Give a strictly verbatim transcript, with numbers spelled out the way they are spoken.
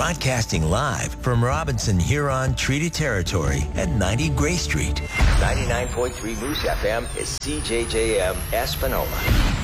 Broadcasting live from Robinson Huron Treaty Territory at ninety Gray Street. ninety-nine point three Moose F M is C J J M Espanola.